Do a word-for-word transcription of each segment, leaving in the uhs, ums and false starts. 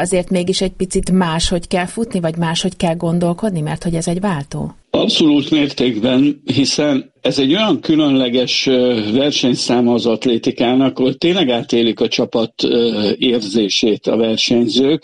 azért mégis egy picit máshogy kell futni, vagy máshogy kell gondolkodni, mert hogy ez egy váltó? Abszolút mértékben, hiszen ez egy olyan különleges versenyszám az atlétikának, hogy tényleg átélik a csapat érzését a versenyzők.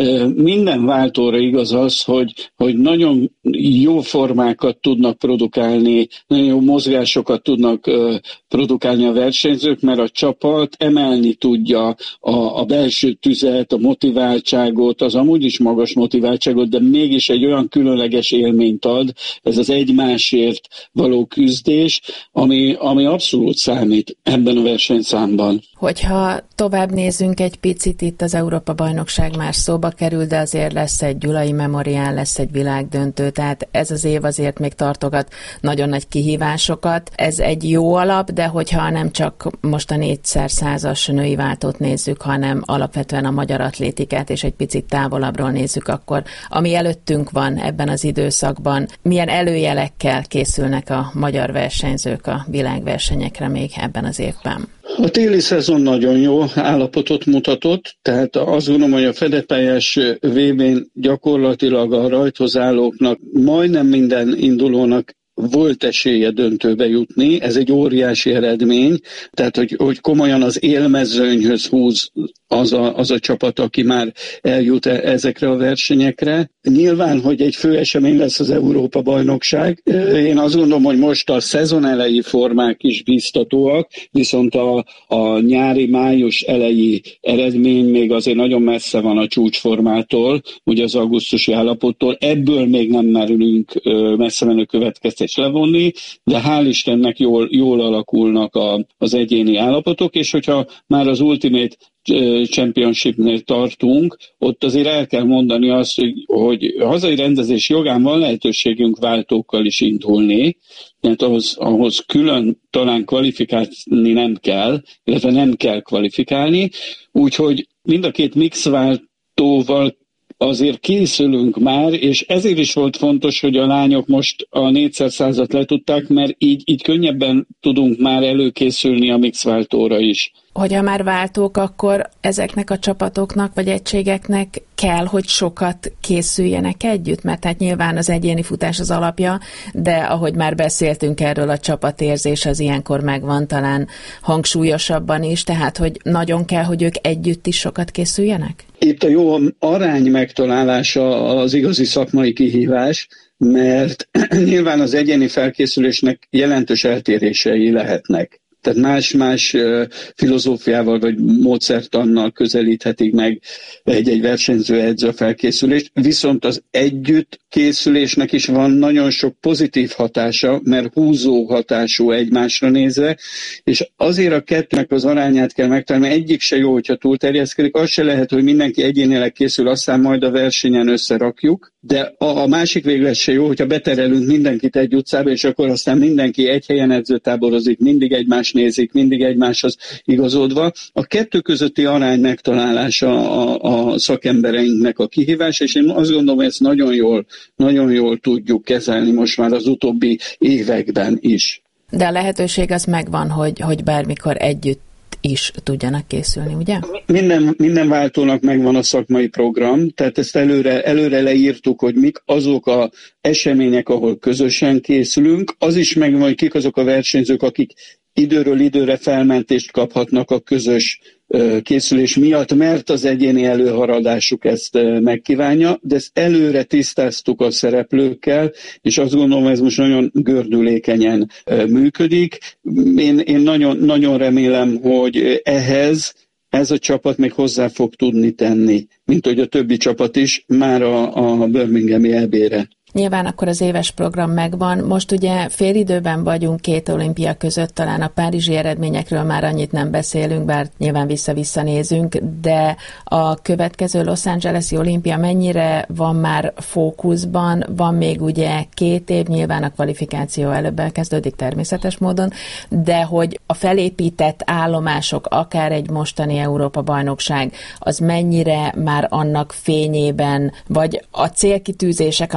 Minden váltóra igaz az, hogy, hogy nagyon jó formákat tudnak produkálni, nagyon jó mozgásokat tudnak produkálni a versenyzők, mert a csapat emelni tudja a, a belső tüzet, a motiváltságot, az amúgy is magas motiváltságot, de mégis egy olyan különleges élményt ad, ez az egymásért való küzdés, ami, ami abszolút számít ebben a versenyszámban. Hogyha tovább nézzünk egy picit, itt az Európa-bajnokság már szóba kerül, de azért lesz egy Gyulai Memoriál, lesz egy világdöntő, tehát ez az év azért még tartogat nagyon nagy kihívásokat. Ez egy jó alap, de hogyha nem csak most a négyszer százas női váltót nézzük, hanem alapvetően a magyar atlétikát, és egy picit távolabbról nézzük, akkor ami előttünk van ebben az időszakban, milyen előjelekkel készülnek a magyar versenyzők a világversenyekre még ebben az évben? A téli szezon nagyon jó állapotot mutatott, tehát azt gondolom, hogy a fedetpályás vé bén gyakorlatilag a rajthoz állóknak, majdnem minden indulónak volt esélye döntőbe jutni, ez egy óriási eredmény, tehát hogy, hogy komolyan az élmezőnyhöz húz az a, az a csapat, aki már eljut ezekre a versenyekre. Nyilván, hogy egy fő esemény lesz az Európa-bajnokság. Én azt gondolom, hogy most a szezon elejé formák is biztatóak, viszont a, a nyári-május elejé eredmény még azért nagyon messze van a csúcsformától, ugye az augusztusi állapottól. Ebből még nem merülünk messze menő következtetést levonni, de hál' Istennek jól, jól alakulnak a, az egyéni állapotok, és hogyha már az Ultimate Championshipnél tartunk, ott azért el kell mondani azt, hogy, hogy hazai rendezés jogán van lehetőségünk váltókkal is indulni, mert ahhoz, ahhoz külön talán kvalifikálni nem kell, illetve nem kell kvalifikálni, úgyhogy mind a két mix váltóval azért készülünk már, és ezért is volt fontos, hogy a lányok most a négyszer százat letudták, mert így, így könnyebben tudunk már előkészülni a mixváltóra is. Hogyha már váltók, akkor ezeknek a csapatoknak vagy egységeknek kell, hogy sokat készüljenek együtt, mert hát nyilván az egyéni futás az alapja, de ahogy már beszéltünk erről, a csapatérzés az ilyenkor megvan, talán hangsúlyosabban is, tehát hogy nagyon kell, hogy ők együtt is sokat készüljenek? Itt a jó arány megtalálása az igazi szakmai kihívás, mert nyilván az egyéni felkészülésnek jelentős eltérései lehetnek. Tehát más-más filozófiával vagy módszertannal közelíthetik meg egy-egy versenyző edző felkészülést, viszont az együtt készülésnek is van nagyon sok pozitív hatása, mert húzó hatású egymásra nézve, és azért a kettőnek az arányát kell megtalálni, mert egyik se jó, hogyha túlterjeszkedik, az se lehet, hogy mindenki egyénileg készül, aztán majd a versenyen összerakjuk, de a, a másik véglet se jó, hogyha beterelünk mindenkit egy utcába, és akkor aztán mindenki egy helyen edzőtáborozik, mindig egymás nézik, mindig egymáshoz igazodva. A kettő közötti arány megtalálása a, a szakembereinknek a kihívás, és én azt gondolom, hogy ezt nagyon jól, nagyon jól tudjuk kezelni most már az utóbbi években is. De a lehetőség az megvan, hogy, hogy bármikor együtt is tudjanak készülni, ugye? Minden, minden váltónak megvan a szakmai program, tehát ezt előre, előre leírtuk, hogy mik azok az események, ahol közösen készülünk. Az is megvan, hogy kik azok a versenyzők, akik időről időre felmentést kaphatnak a közös készülés miatt, mert az egyéni előharadásuk ezt megkívánja, de ezt előre tisztáztuk a szereplőkkel, és azt gondolom, ez most nagyon gördülékenyen működik. Én, én nagyon, nagyon remélem, hogy ehhez ez a csapat még hozzá fog tudni tenni, mint hogy a többi csapat is már a, a Birminghami é bé-re. Nyilván akkor az éves program megvan. Most ugye félidőben vagyunk két olimpia között, talán a párizsi eredményekről már annyit nem beszélünk, bár nyilván vissza-vissza nézünk, de a következő Los Angeles-i olimpia mennyire van már fókuszban? Van még ugye két év, nyilván a kvalifikáció előbb elkezdődik természetes módon, de hogy a felépített állomások, akár egy mostani Európa-bajnokság, az mennyire már annak fényében, vagy a célkitűzések, amik mondjuk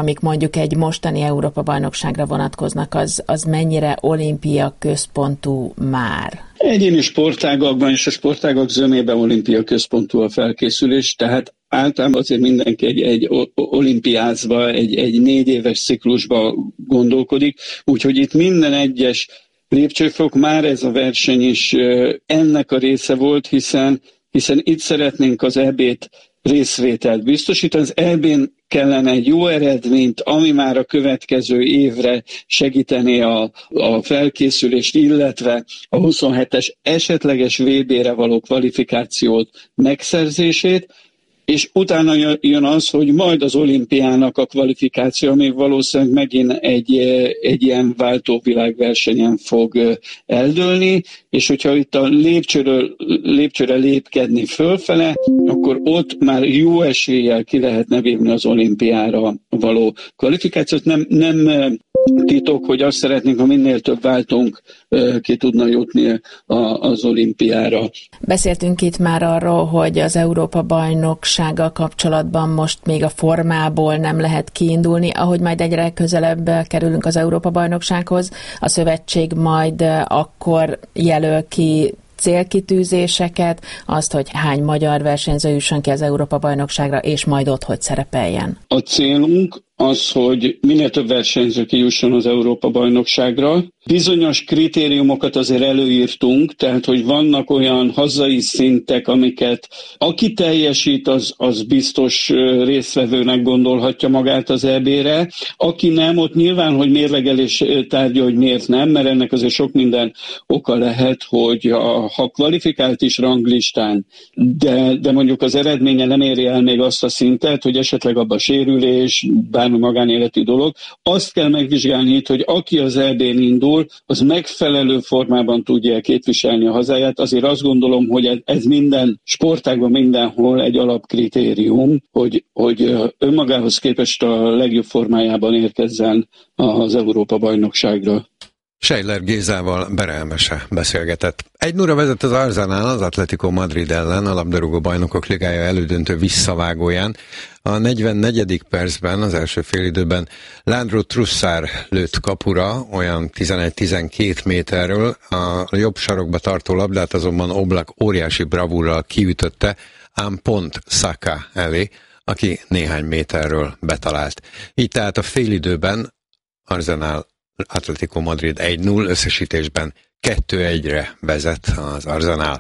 mondjuk egy mostani Európa-bajnokságra vonatkoznak, az, az mennyire olimpia központú már? Egyéni sportágakban és a sportágak zömében olimpia központú a felkészülés, tehát általában azért mindenki egy, egy olimpiázba, egy, egy négy éves ciklusba gondolkodik, úgyhogy itt minden egyes lépcsőfok, már ez a verseny is ennek a része volt, hiszen, hiszen itt szeretnénk az é bét részvételt biztosítani. Az é bén kellene egy jó eredményt, ami már a következő évre segíteni a, a felkészülést, illetve a huszonhetes esetleges vé bére való kvalifikációt megszerzését, és utána jön az, hogy majd az olimpiának a kvalifikáció, ami valószínűleg megint egy, egy ilyen váltóvilágversenyen fog eldőlni, és hogyha itt a lépcsőről, lépcsőre lépkedni fölfele, akkor ott már jó eséllyel ki lehetne vívni az olimpiára való kvalifikációt. Nem, nem titok, hogy azt szeretnénk, ha minél több váltónk ki tudna jutni az olimpiára. Beszéltünk itt már arról, hogy az Európa-bajnoksággal kapcsolatban most még a formából nem lehet kiindulni, ahogy majd egyre közelebb kerülünk az Európa-bajnoksághoz, a szövetség majd akkor jelöl ki célkitűzéseket, azt, hogy hány magyar versenyző jusson ki az Európa-bajnokságra, és majd ott hogy szerepeljen. A célunk az, hogy minél több versenyző kijusson az Európa-bajnokságra. Bizonyos kritériumokat azért előírtunk, tehát hogy vannak olyan hazai szintek, amiket aki teljesít, az, az biztos résztvevőnek gondolhatja magát az é bére. Aki nem, ott nyilván, hogy mérlegelés tárgya, hogy miért nem, mert ennek azért sok minden oka lehet, hogy a, ha kvalifikált is ranglistán, de, de mondjuk az eredménye nem éri el még azt a szintet, hogy esetleg abban sérülés, bármi magánéleti dolog. Azt kell megvizsgálni itt, hogy aki az é bén indul, az megfelelő formában tudja képviselni a hazáját. Azért azt gondolom, hogy ez minden sportágban mindenhol egy alapkritérium, hogy, hogy önmagához képest a legjobb formájában érkezzen az Európa-bajnokságra. Seiler Gézával Bere Emese beszélgetett. Egy nulla vezet az Arsenal az Atletico Madrid ellen a labdarúgó bajnokok ligája elődöntő visszavágóján. A negyvennegyedik percben, az első félidőben Leandro Trossard lőtt kapura, olyan tizenegy-tizenkét méterről, a jobb sarokba tartó labdát azonban Oblak óriási bravúrral kiütötte, ám pont Saka elé, aki néhány méterről betalált. Így tehát a félidőben Arsenal Atletico Madrid egy null, összesítésben kettő egyre vezet az Arsenal.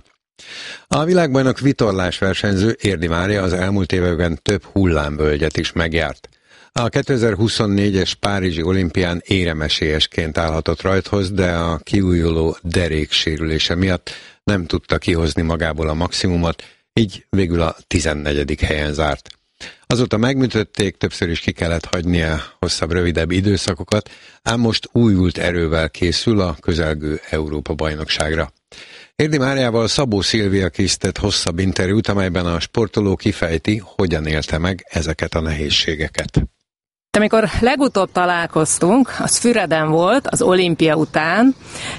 A világbajnok vitorlás versenyző Érdi Mária az elmúlt években több hullámvölgyet is megjárt. A kétezer-huszonnégyes párizsi olimpián éremesélyesként állhatott rajthoz, de a kiújuló derék sérülése miatt nem tudta kihozni magából a maximumot, így végül a tizennegyedik helyen zárt. Azóta megműtötték, többször is ki kellett hagynia hosszabb, rövidebb időszakokat, ám most újult erővel készül a közelgő Európa-bajnokságra. Érdi Máriával Szabó Szilvia készített hosszabb interjút, amelyben a sportoló kifejti, hogyan élte meg ezeket a nehézségeket. Amikor legutóbb találkoztunk, az Füreden volt, az olimpia után,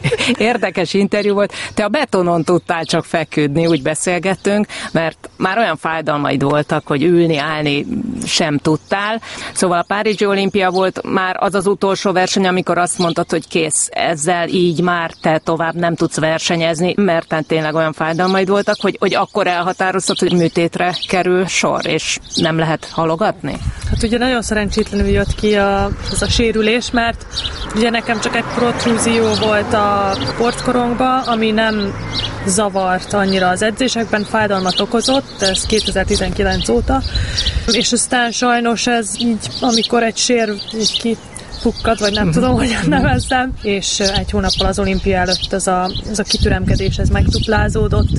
érdekes interjú volt, te a betonon tudtál csak feküdni, úgy beszélgettünk, mert már olyan fájdalmaid voltak, hogy ülni, állni sem tudtál. Szóval a párizsi olimpia volt már az az utolsó verseny, amikor azt mondtad, hogy kész, ezzel így már te tovább nem tudsz versenyezni, mert tényleg olyan fájdalmaid voltak, hogy, hogy akkor elhatároztad, hogy műtétre kerül sor, és nem lehet halogatni? Hát ugye nagyon szerencsétlenül jött ki a, ez a sérülés, mert ugye nekem csak egy protrúzió volt a sportkorongban, ami nem zavart annyira az edzésekben, fájdalmat okozott, ez kétezer-tizenkilenc óta, és aztán sajnos ez így, amikor egy sér így ki pukkad, vagy nem tudom, hogyan nevezzem, és egy hónappal az olimpia előtt ez a, ez a kitüremkedés, ez megduplázódott,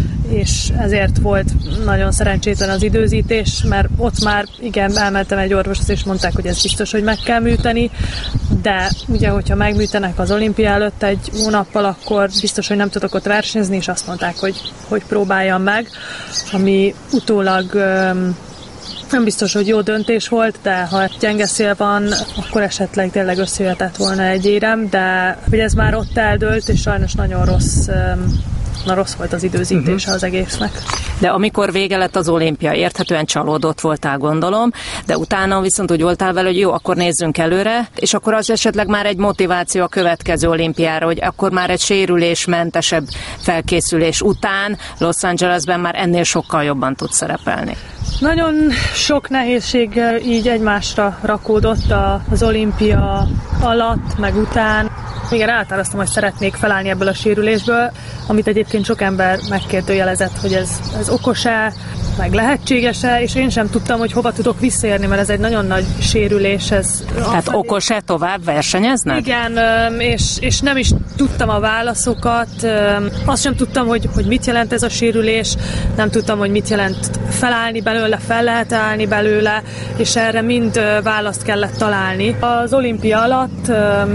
és ezért volt nagyon szerencsétlen az időzítés, mert ott már igen, elmentem egy orvoshoz, és mondták, hogy ez biztos, hogy meg kell műteni, de ugye, hogyha megműtenek az olimpia előtt egy hónappal, akkor biztos, hogy nem tudok ott versenyezni, és azt mondták, hogy, hogy próbáljam meg, ami utólag nem biztos, hogy jó döntés volt, de ha gyenge szél van, akkor esetleg tényleg összejöhetett volna egy érem, de hogy ez már ott eldőlt, és sajnos nagyon rossz Na, rossz volt az időzítése uh-huh. az egésznek. De amikor vége lett az olimpia, érthetően csalódott voltál, gondolom, de utána viszont úgy voltál vele, hogy jó, akkor nézzünk előre, és akkor az esetleg már egy motiváció a következő olimpiára, hogy akkor már egy sérülésmentesebb felkészülés után Los Angelesben már ennél sokkal jobban tud szerepelni. Nagyon sok nehézség így egymásra rakódott az olimpia alatt, meg után. Igen, elhatároztam, hogy szeretnék felállni ebből a sérülésből, amit egyébként sok ember megkérdőjelezett, hogy ez, ez okos-e, meg lehetséges-e, és én sem tudtam, hogy hova tudok visszaérni, mert ez egy nagyon nagy sérülés. Ez Tehát a... okos-e tovább versenyezned? Igen, és, és nem is tudtam a válaszokat. Azt sem tudtam, hogy, hogy mit jelent ez a sérülés, nem tudtam, hogy mit jelent felállni belőle, fel lehet állni belőle, és erre mind választ kellett találni. Az olimpia alatt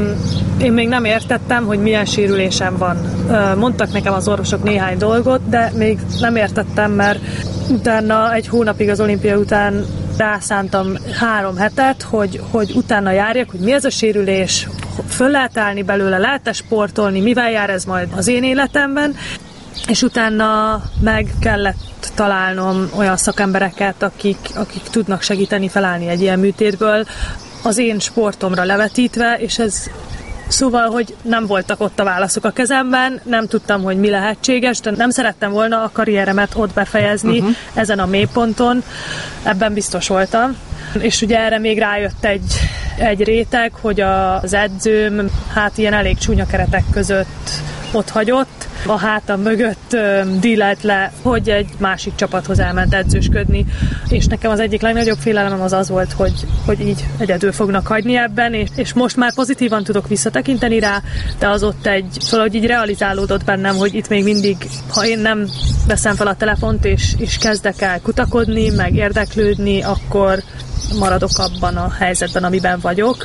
én még nem értettem, hogy milyen sérülésem van. Mondtak nekem az orvosok néhány dolgot, de még nem értettem, mert utána egy hónapig az olimpia után rászántam három hetet, hogy, hogy utána járjak, hogy mi ez a sérülés, föl lehet állni belőle, lehet-e sportolni, mivel jár ez majd az én életemben, és utána meg kellett találnom olyan szakembereket, akik, akik tudnak segíteni felállni egy ilyen műtétből, az én sportomra levetítve, és ez szóval, hogy nem voltak ott a válaszok a kezemben, nem tudtam, hogy mi lehetséges, de nem szerettem volna a karrieremet ott befejezni, uh-huh. ezen a mélyponton, ebben biztos voltam. És ugye erre még rájött egy, egy réteg, hogy az edzőm hát ilyen elég csúnya keretek között ott hagyott, a hátam mögött dílelt le, hogy egy másik csapathoz elment edzősködni, és nekem az egyik legnagyobb félelem az az volt, hogy, hogy így egyedül fognak hagyni ebben, és, és most már pozitívan tudok visszatekinteni rá, de az ott egy, valahogy így realizálódott bennem, hogy itt még mindig, ha én nem veszem fel a telefont, és, és kezdek el kutakodni, meg érdeklődni, akkor maradok abban a helyzetben, amiben vagyok.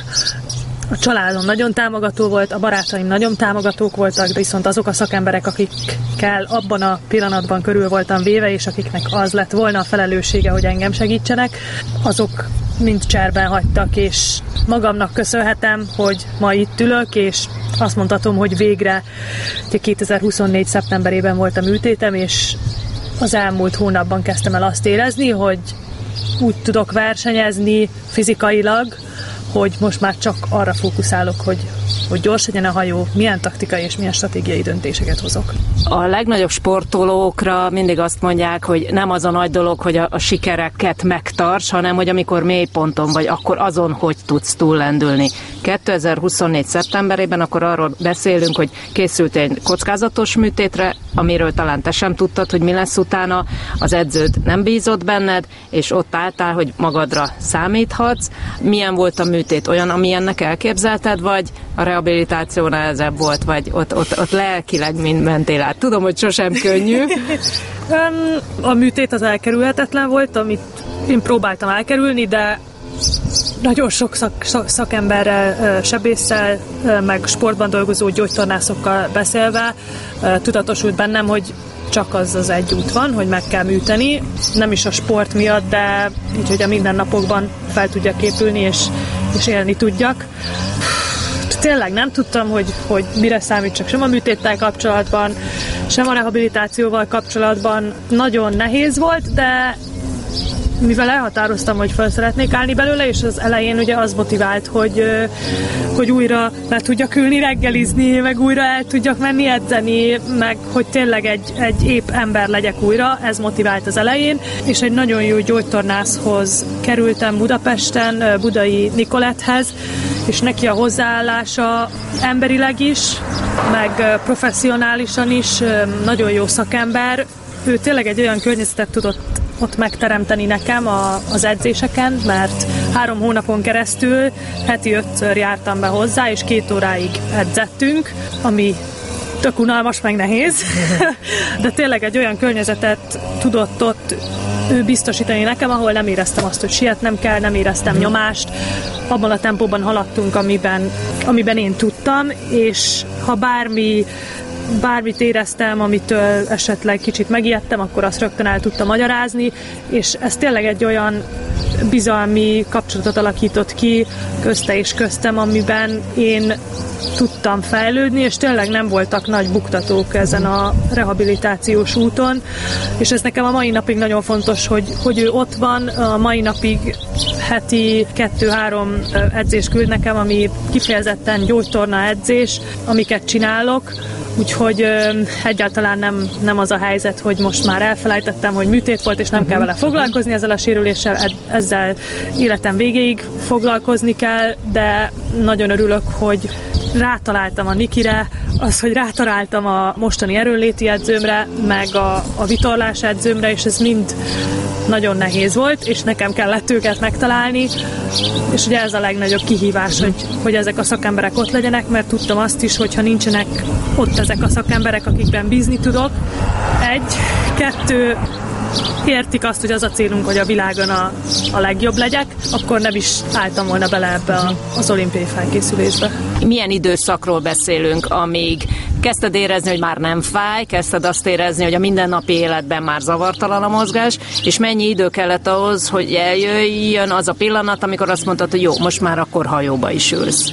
A családom nagyon támogató volt, a barátaim nagyon támogatók voltak, de viszont azok a szakemberek, akikkel abban a pillanatban körül voltam véve, és akiknek az lett volna a felelőssége, hogy engem segítsenek, azok mind cserben hagytak, és magamnak köszönhetem, hogy ma itt ülök, és azt mondhatom, hogy végre kétezer-huszonnégy. szeptemberében volt a műtétem, és az elmúlt hónapban kezdtem el azt érezni, hogy úgy tudok versenyezni fizikailag, hogy most már csak arra fókuszálok, hogy, hogy gyors legyen a hajó, milyen taktikai és milyen stratégiai döntéseket hozok. A legnagyobb sportolókra mindig azt mondják, hogy nem az a nagy dolog, hogy a, a sikereket megtarts, hanem hogy amikor mélyponton vagy, akkor azon, hogy tudsz túllendülni. kétezer-huszonnégy. szeptemberében akkor arról beszélünk, hogy készült egy kockázatos műtétre, amiről talán te sem tudtad, hogy mi lesz utána, az edződ nem bízott benned, és ott álltál, hogy magadra számíthatsz. Milyen volt a műtét? Olyan, amilyennek elképzelted, vagy a rehabilitáció nehezebb volt, vagy ott, ott, ott lelkileg mind mentél át? Tudom, hogy sosem könnyű. A műtét az elkerülhetetlen volt, amit én próbáltam elkerülni, de nagyon sok szak, szakemberrel, sebésszel, meg sportban dolgozó gyógytornászokkal beszélve tudatosult bennem, hogy csak az az egy út van, hogy meg kell műteni. Nem is a sport miatt, de így, hogy a mindennapokban fel tudjak épülni, és, és élni tudjak. Tényleg nem tudtam, hogy, hogy mire számítsak, sem a műtéttel kapcsolatban, sem a rehabilitációval kapcsolatban. Nagyon nehéz volt, de mivel elhatároztam, hogy fel szeretnék állni belőle, és az elején ugye az motivált, hogy, hogy újra le tudjak ülni, reggelizni, meg újra el tudjak menni edzeni, meg hogy tényleg egy, egy épp ember legyek újra, ez motivált az elején, és egy nagyon jó gyógytornászhoz kerültem Budapesten, Budai Nicolettehez, és neki a hozzáállása emberileg is, meg professzionálisan is nagyon jó szakember. Ő tényleg egy olyan környezetet tudott ott megteremteni nekem a, az edzéseken, mert három hónapon keresztül heti ötször jártam be hozzá, és két óráig edzettünk, ami tök unalmas, meg nehéz, de tényleg egy olyan környezetet tudott ott ő biztosítani nekem, ahol nem éreztem azt, hogy sietnem kell, nem éreztem nyomást, abban a tempóban haladtunk, amiben, amiben én tudtam, és ha bármi bármit éreztem, amitől esetleg kicsit megijedtem, akkor azt rögtön el tudtam magyarázni, és ez tényleg egy olyan bizalmi kapcsolatot alakított ki közte és köztem, amiben én tudtam fejlődni, és tényleg nem voltak nagy buktatók ezen a rehabilitációs úton, és ez nekem a mai napig nagyon fontos, hogy, hogy ő ott van, a mai napig heti kettő-három edzés küld nekem, ami kifejezetten gyógytorna edzés, amiket csinálok, úgyhogy ö, egyáltalán nem, nem az a helyzet, hogy most már elfelejtettem, hogy műtét volt, és nem uh-huh. kell vele foglalkozni ezzel a sérüléssel, ezzel életem végéig foglalkozni kell, de nagyon örülök, hogy rátaláltam a Nikire, az, hogy rátaláltam a mostani erőnléti edzőmre, meg a, a vitorlás edzőmre, és ez mind nagyon nehéz volt, és nekem kellett őket megtalálni, és ugye ez a legnagyobb kihívás, hogy, hogy ezek a szakemberek ott legyenek, mert tudtam azt is, hogyha nincsenek ott ezek a szakemberek, akikben bízni tudok. Egy, kettő, értik azt, hogy az a célunk, hogy a világon a, a legjobb legyek, akkor nem is álltam volna bele ebbe a, az olimpiai felkészülésbe. Milyen időszakról beszélünk, amíg kezdted érezni, hogy már nem fáj, kezdted azt érezni, hogy a mindennapi életben már zavartalan a mozgás, és mennyi idő kellett ahhoz, hogy eljöjjön az a pillanat, amikor azt mondtad, hogy jó, most már akkor hajóba is ülsz?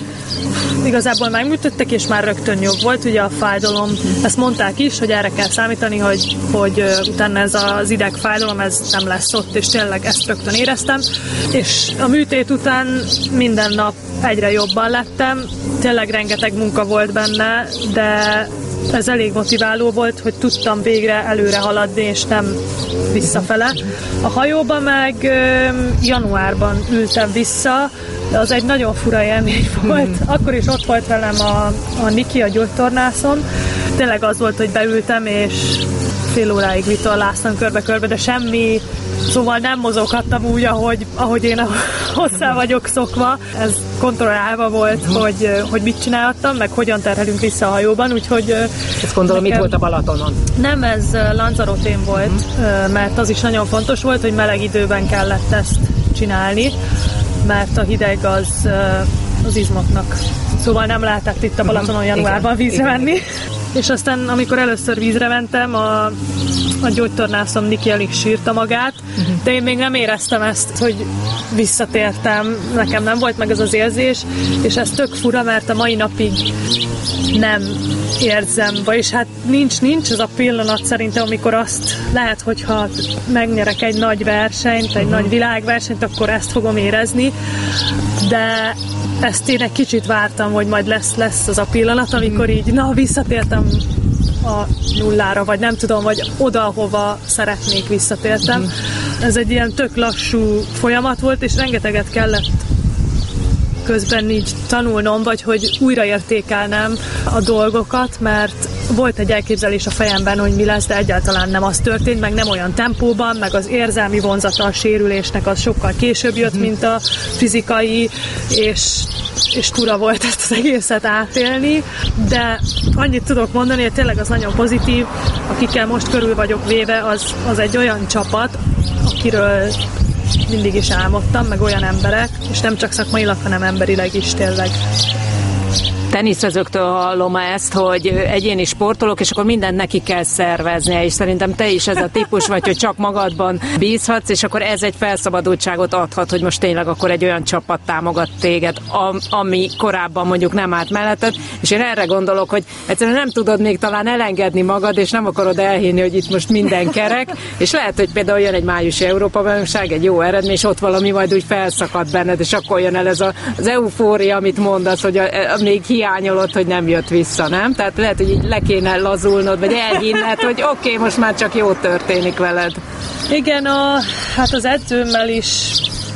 Igazából megműtöttek, és már rögtön jobb volt, ugye a fájdalom, ezt mondták is, hogy erre kell számítani, hogy, hogy utána ez az idegfájdalom, ez nem lesz ott, és tényleg ezt rögtön éreztem, és a műtét után minden nap egyre jobban lettem, tényleg rengeteg munka volt benne, de ez elég motiváló volt, hogy tudtam végre előre haladni, és nem visszafele. A hajóba meg januárban ültem vissza, de az egy nagyon fura élmény volt. Akkor is ott volt velem a, a Niki, a gyógytornászom. Tényleg az volt, hogy beültem, és fél óráig vitorláztam körbe-körbe, de semmi, szóval nem mozoghattam úgy, ahogy, ahogy én hozzá vagyok szokva. Ez kontrollálva volt, hogy, hogy mit csinálhattam, meg hogyan terhelünk vissza a hajóban, úgyhogy... Ezt gondolom, nekem... itt volt a Balatonon? Nem, ez Lanzarotén volt, uh-huh. mert az is nagyon fontos volt, hogy meleg időben kellett ezt csinálni, mert a hideg az az izmoknak. Szóval nem lehetett itt a Balatonon januárban vízre menni. És aztán, amikor először vízre mentem, a, a gyógytornászom Niki alig sírta magát, de én még nem éreztem ezt, hogy visszatértem. Nekem nem volt meg ez az érzés, és ez tök fura, mert a mai napig nem érzem, vagyis hát nincs, nincs az a pillanat szerintem, amikor azt lehet, hogyha megnyerek egy nagy versenyt, egy nagy világversenyt, akkor ezt fogom érezni, de ezt én egy kicsit vártam, hogy majd lesz, lesz az a pillanat, amikor így, na, visszatértem a nullára, vagy nem tudom, vagy oda, hova szeretnék visszatértem. Ez egy ilyen tök lassú folyamat volt, és rengeteget kellett közben így tanulnom, vagy hogy újraértékelnem a dolgokat, mert volt egy elképzelés a fejemben, hogy mi lesz, de egyáltalán nem az történt, meg nem olyan tempóban, meg az érzelmi vonzata a sérülésnek az sokkal később jött, mint a fizikai, és, és fura volt ezt az egészet átélni, de annyit tudok mondani, hogy tényleg az nagyon pozitív, akikkel most körül vagyok véve, az, az egy olyan csapat, akiről mindig is álmodtam, meg olyan emberek, és nem csak szakmailag, hanem emberileg is tényleg. Teniszezőktől hallom ezt, hogy egyéni sportolók, és akkor mindent neki kell szerveznie, és szerintem te is ez a típus vagy, hogy csak magadban bízhatsz, és akkor ez egy felszabadultságot adhat, hogy most tényleg akkor egy olyan csapat támogat téged, ami korábban mondjuk nem állt melletted, és én erre gondolok, hogy egyszerűen nem tudod még talán elengedni magad, és nem akarod elhinni, hogy itt most minden kerek, és lehet, hogy például jön egy májusi Európa-bajnokság, egy jó eredmény, és ott valami majd úgy felszakad benned, és akkor jön el ez a, az eufória, amit mondasz, hogy a, a, még hiányolod, hogy nem jött vissza, nem? Tehát lehet, hogy így le kéne lazulnod, vagy elhinned, hogy oké, okay, most már csak jó történik veled. Igen, a, hát az edzőmmel is.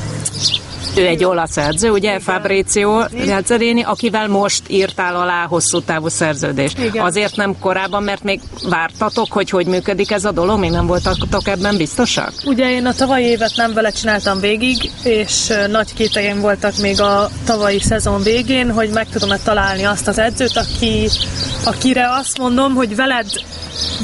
Ő egy olasz edző, ugye, Fabrizio Lazzarini, akivel most írtál alá hosszú távú szerződést. Igen. Azért nem korábban, mert még vártatok, hogy hogy működik ez a dolog, még nem voltatok ebben biztosak? Ugye én a tavalyi évet nem vele csináltam végig, és nagy kételjeim voltak még a tavalyi szezon végén, hogy meg tudom-e találni azt az edzőt, aki, akire azt mondom, hogy veled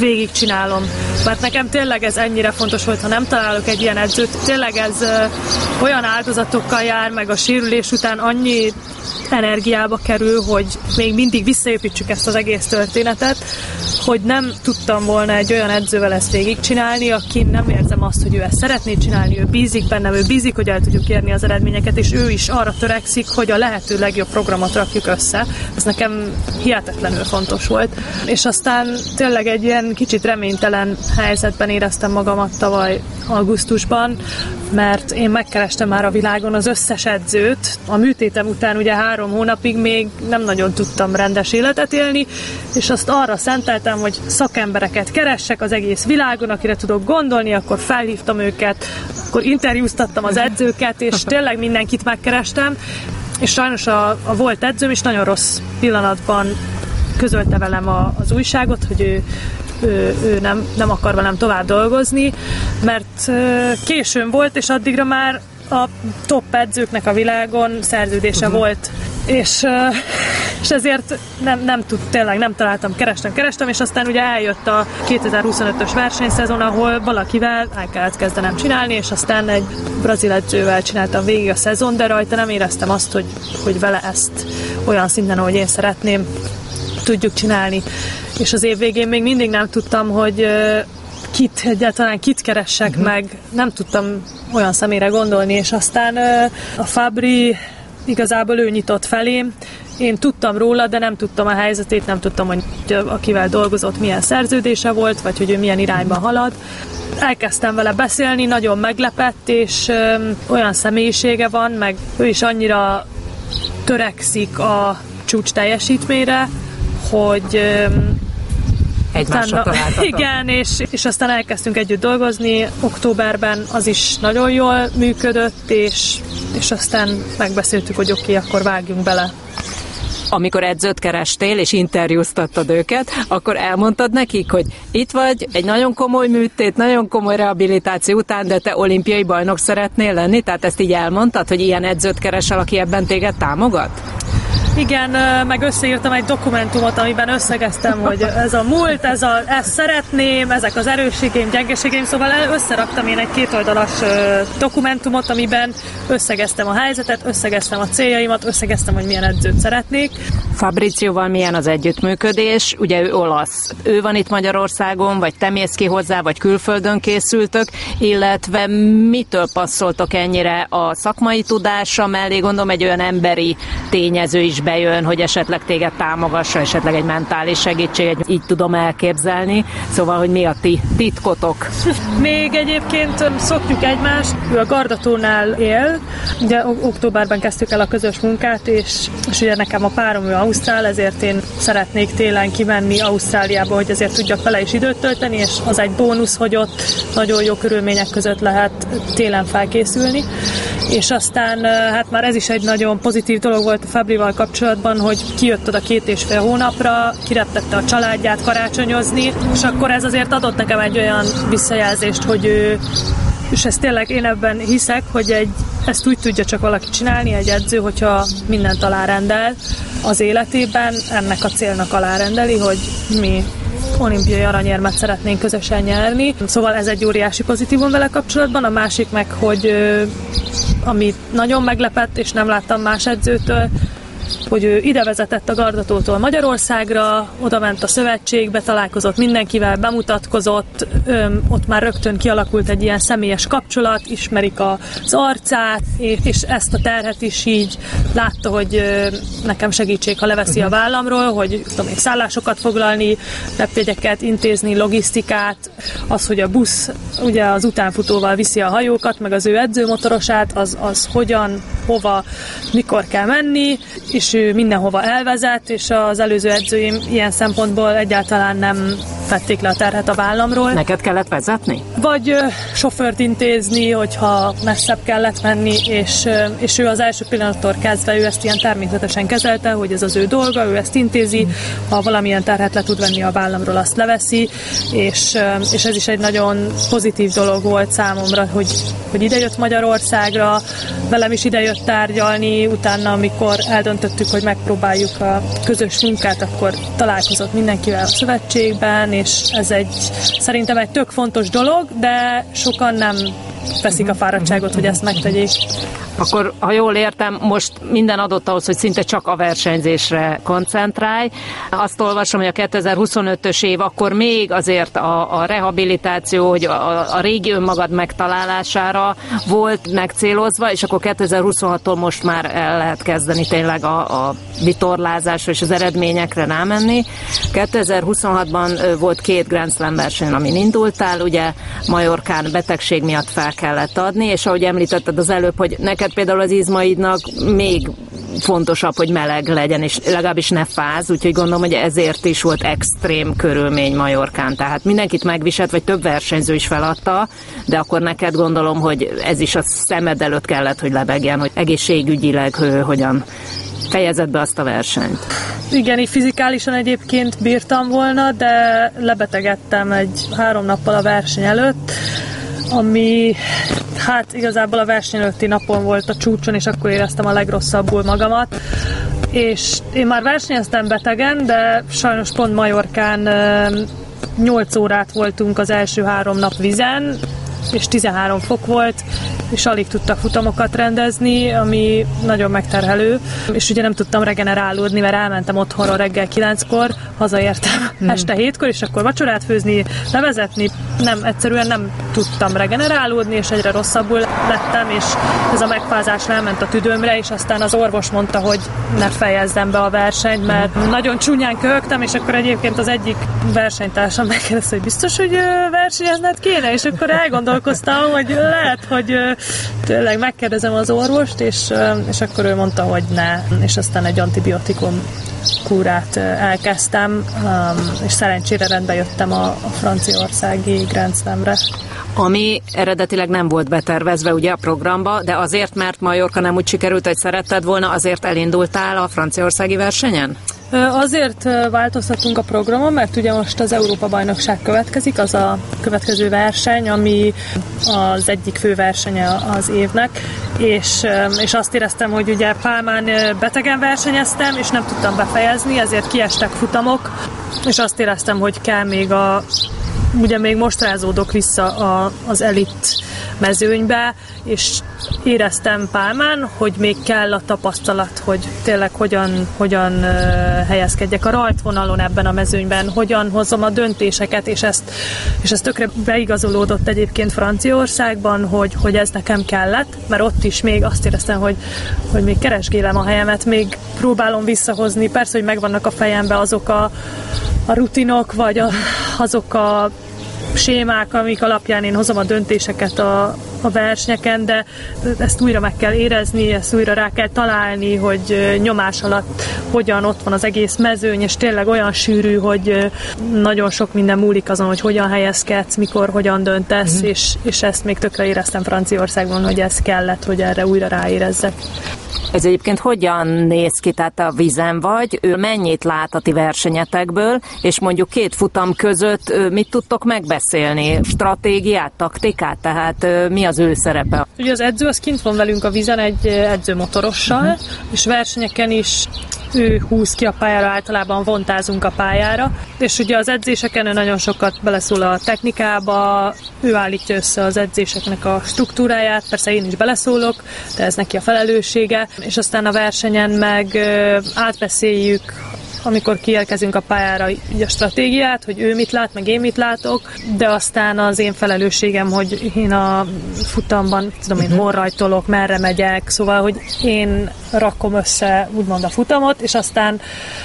végigcsinálom. Mert nekem tényleg ez ennyire fontos volt, ha nem találok egy ilyen edzőt. Tényleg ez olyan áldozatokkal jár, meg a sérülés után annyi energiába kerül, hogy még mindig visszaépítsük ezt az egész történetet, hogy nem tudtam volna egy olyan edzővel ezt végigcsinálni, aki nem érzem azt, hogy ő ezt szeretné csinálni, ő bízik bennem, ő bízik, hogy el tudjuk érni az eredményeket, és ő is arra törekszik, hogy a lehető legjobb programot rakjuk össze. Ez nekem hihetetlenül fontos volt. És aztán tényleg egy ilyen kicsit reménytelen helyzetben éreztem magamat tavaly augusztusban, mert én megkerestem már a világon az összes edzőt. A műtétem után ugye három hónapig még nem nagyon tudtam rendes életet élni, és azt arra szenteltem, hogy szakembereket keressek az egész világon, akire tudok gondolni, akkor felhívtam őket, akkor interjúztattam az edzőket, és tényleg mindenkit megkerestem, és sajnos a, a volt edzőm is nagyon rossz pillanatban közölte velem a, az újságot, hogy ő ő, ő nem, nem akar velem tovább dolgozni, mert későn volt, és addigra már a top edzőknek a világon szerződése uh-huh. volt, és, és ezért nem, nem tud, tényleg nem találtam, kerestem, kerestem, és aztán ugye eljött a kétezer-huszonötös versenyszezon, ahol valakivel el kellett kezdenem csinálni, és aztán egy brazil edzővel csináltam végig a szezon, de rajta nem éreztem azt, hogy, hogy vele ezt olyan szinten, ahogy én szeretném, tudjuk csinálni. És az év végén még mindig nem tudtam, hogy kit, egyáltalán kit keressek uh-huh. meg, nem tudtam olyan személyre gondolni, és aztán a Fabri igazából ő nyitott felém. Én tudtam róla, de nem tudtam a helyzetét, nem tudtam, hogy akivel dolgozott, milyen szerződése volt, vagy hogy ő milyen irányba halad. Elkezdtem vele beszélni, nagyon meglepett, és olyan személyisége van, meg ő is annyira törekszik a csúcs teljesítményre, hogy egymásra találtatok. Igen, és, és aztán elkezdtünk együtt dolgozni, októberben az is nagyon jól működött, és, és aztán megbeszéltük, hogy oké, okay, akkor vágjunk bele. Amikor edzőt kerestél, és interjúztattad őket, akkor elmondtad nekik, hogy itt vagy, egy nagyon komoly műtét, nagyon komoly rehabilitáció után, de te olimpiai bajnok szeretnél lenni? Tehát ezt így elmondtad, hogy ilyen edzőt keresel, aki ebben téged támogat? Igen, meg összeírtam egy dokumentumot, amiben összegeztem, hogy ez a múlt, ez a, ezt szeretném, ezek az erősségeim, gyengeségeim, szóval összeraktam én egy kétoldalas dokumentumot, amiben összegeztem a helyzetet, összegeztem a céljaimat, összegeztem, hogy milyen edzőt szeretnék. Fabrizioval milyen az együttműködés? Ugye ő olasz. Ő van itt Magyarországon, vagy te mész ki hozzá, vagy külföldön készültök, illetve mitől passzoltok ennyire a szakmai tudása mellé? Gondolom egy olyan emberi tényező is bejön, hogy esetleg téged támogassa, esetleg egy mentális segítség, így tudom elképzelni. Szóval, hogy mi a ti titkotok? Még egyébként szokjuk egymást, ő a Gardatónál él, ugye októberben kezdtük el a közös munkát, és, és ugye nekem a párom ő ausztrál, ezért én szeretnék télen kimenni Ausztráliába, hogy ezért tudjak vele is időt tölteni, és az egy bónusz, hogy ott nagyon jó körülmények között lehet télen felkészülni. És aztán hát már ez is egy nagyon pozitív dolog volt a Fabrival kapcsolatban, hogy kijött oda két és fél hónapra, kireptette a családját karácsonyozni, és akkor ez azért adott nekem egy olyan visszajelzést, hogy ő, és ezt tényleg én ebben hiszek, hogy egy, ezt úgy tudja csak valaki csinálni, egy edző, hogyha mindent alárendel az életében, ennek a célnak alárendeli, hogy mi olimpiai aranyérmet szeretnénk közösen nyerni. Szóval ez egy óriási pozitívum vele kapcsolatban. A másik meg, hogy ami nagyon meglepett, és nem láttam más edzőtől, hogy ő ide vezetett a Gardatótól Magyarországra, oda ment a szövetségbe, találkozott mindenkivel, bemutatkozott, öm, ott már rögtön kialakult egy ilyen személyes kapcsolat, ismerik az arcát, és, és ezt a terhet is így látta, hogy ö, nekem segítség, ha leveszi a vállamról, hogy tudom én, szállásokat foglalni, repjegyeket intézni, logisztikát, az, hogy a busz ugye az utánfutóval viszi a hajókat, meg az ő edzőmotorosát, az, az hogyan, hova, mikor kell menni, és ő mindenhova elvezet, és az előző edzőim ilyen szempontból egyáltalán nem vették le a terhet a vállamról. Neked kellett vezetni? Vagy ö, sofőrt intézni, hogyha messzebb kellett menni, és, ö, és ő az első pillanattól kezdve ő ezt ilyen természetesen kezelte, hogy ez az ő dolga, ő ezt intézi, ha valamilyen terhet le tud venni a vállamról, azt leveszi, és, ö, és ez is egy nagyon pozitív dolog volt számomra, hogy, hogy idejött Magyarországra, velem is idejött tárgyalni, utána, amikor eldöntöttük, hogy megpróbáljuk a közös munkát, akkor találkozott mindenkivel a szövetségben, és ez egy, szerintem egy tök fontos dolog, de sokan nem veszik a fáradtságot, hogy ezt megtegyék. Akkor, ha jól értem, most minden adott ahhoz, hogy szinte csak a versenyzésre koncentrálj. Azt olvasom, hogy a kétezer-huszonötös év, akkor még azért a, a rehabilitáció, hogy a, a régi önmagad megtalálására volt megcélozva, és akkor kétezer-huszonhattól most már el lehet kezdeni tényleg a, a vitorlázásra és az eredményekre rámenni. kétezer-huszonhatban volt két Grand Slam verseny, amin indultál, ugye Majorkán betegség miatt fel kellett adni, és ahogy említetted az előbb, hogy neked például az izmaidnak még fontosabb, hogy meleg legyen, és legalábbis ne fáz, úgyhogy gondolom, hogy ezért is volt extrém körülmény Majorkán. Tehát mindenkit megviselt, vagy több versenyző is feladta, de akkor neked gondolom, hogy ez is a szemed előtt kellett, hogy lebegjen, hogy egészségügyileg hogyan fejezed be azt a versenyt. Igen, így fizikálisan egyébként bírtam volna, de lebetegedtem egy három nappal a verseny előtt, ami hát igazából a verseny előtti napon volt a csúcson, és akkor éreztem a legrosszabbul magamat. És én már versenyeztem betegen, de sajnos pont Majorkán nyolc órát voltunk az első három nap vizen, és tizenhárom fok volt, és alig tudtak futamokat rendezni, ami nagyon megterhelő, és ugye nem tudtam regenerálódni, mert elmentem otthonról reggel kilenckor, hazaértem hmm. este hétkor, és akkor vacsorát főzni, levezetni, nem, egyszerűen nem tudtam regenerálódni, és egyre rosszabbul lettem, és ez a megfázás elment a tüdőmre, és aztán az orvos mondta, hogy ne fejezzem be a versenyt, mert nagyon csúnyán köhögtem, és akkor egyébként az egyik versenytársam megkérdezte, hogy biztos, hogy versenyezned kéne, és akkor elgondolkoztam, hogy lehet, hogy tényleg megkérdezem az orvost, és, és akkor ő mondta, hogy ne, és aztán egy antibiotikum kúrát elkezdtem, és szerencsére rendbe jöttem a, a franciaországi Grand Slamre. Ami eredetileg nem volt betervezve ugye a programba, de azért, mert Majorka nem úgy sikerült, hogy szeretted volna, azért elindultál a franciaországi versenyen? Azért változtattunk a programon, mert ugye most az Európa-bajnokság következik, az a következő verseny, ami az egyik fő versenye az évnek, és, és azt éreztem, hogy ugye Pálmán betegen versenyeztem, és nem tudtam befejezni, ezért kiestek futamok, és azt éreztem, hogy kell még a ugye még most rázódok vissza a, az elit mezőnybe, és éreztem Pálmán, hogy még kell a tapasztalat, hogy tényleg hogyan, hogyan uh, helyezkedjek a rajtvonalon ebben a mezőnyben, hogyan hozom a döntéseket, és ezt, és ez tökre beigazolódott egyébként Franciaországban, hogy, hogy ez nekem kellett, mert ott is még azt éreztem, hogy, hogy még keresgélem a helyemet, még próbálom visszahozni, persze, hogy megvannak a fejemben azok a, a rutinok, vagy a, azok a sémák, amik alapján én hozom a döntéseket a, a versenyeken, de ezt újra meg kell érezni, ezt újra rá kell találni, hogy nyomás alatt hogyan ott van az egész mezőny, és tényleg olyan sűrű, hogy nagyon sok minden múlik azon, hogy hogyan helyezkedsz, mikor, hogyan döntesz, mm. és, és ezt még tökre éreztem Franciaországban, hogy ez kellett, hogy erre újra ráérezzek. Ez egyébként hogyan néz ki, tehát a vízen vagy, ő mennyit lát a ti versenyetekből, és mondjuk két futam között mit tudtok megbeszélni? Stratégiát, taktikát, tehát mi az ő szerepe? Ugye az edző az kint van velünk a vízen egy edzőmotorossal, uh-huh. és versenyeken is ő húz ki a pályára, általában vontázunk a pályára, és ugye az edzéseken ő nagyon sokat beleszól a technikába, ő állítja össze az edzéseknek a struktúráját, persze én is beleszólok, de ez neki a felelőssége, és aztán a versenyen meg átbeszéljük, amikor kiérkezünk a pályára, így a stratégiát, hogy ő mit lát, meg én mit látok, de aztán az én felelősségem, hogy én a futamban, tudom én, hol rajtolok, merre megyek, szóval, hogy én rakom össze úgymond a futamot, és aztán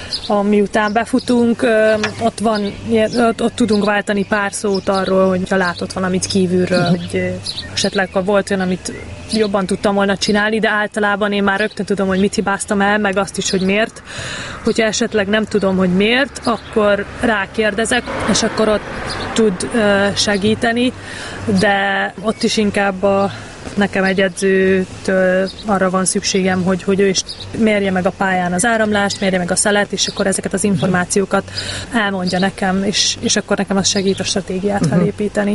miután befutunk, ott van, ott, ott tudunk váltani pár szót arról, hogy ha látott valamit kívülről, hogy esetleg ha volt olyan, amit jobban tudtam volna csinálni, de általában én már rögtön tudom, hogy mit hibáztam el, meg azt is, hogy miért. Hogyha esetleg nem tudom, hogy miért, akkor rákérdezek, és akkor ott tud segíteni, de ott is inkább a nekem egy edzőtől arra van szükségem, hogy, hogy ő is mérje meg a pályán az áramlást, mérje meg a szelet, és akkor ezeket az információkat elmondja nekem, és, és akkor nekem az segít a stratégiát felépíteni.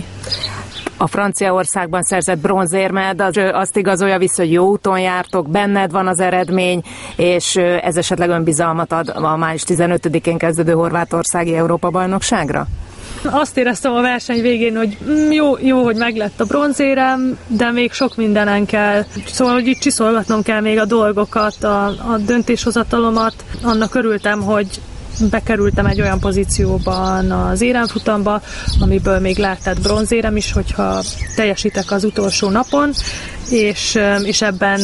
A Franciaországban szerzett bronzérmed, az, azt igazolja vissza, hogy jó úton jártok, benned van az eredmény, és ez esetleg önbizalmat ad a május tizenötödikén kezdődő horvátországi Európa-bajnokságra? Azt éreztem a verseny végén, hogy jó, jó, hogy meglett a bronzérem, de még sok mindenen kell. Szóval, hogy itt csiszolgatnom kell még a dolgokat, a, a döntéshozatalomat. Annak örültem, hogy bekerültem egy olyan pozícióban az éremfutamba, amiből még lehetett bronzérem is, hogyha teljesítek az utolsó napon, és, és ebben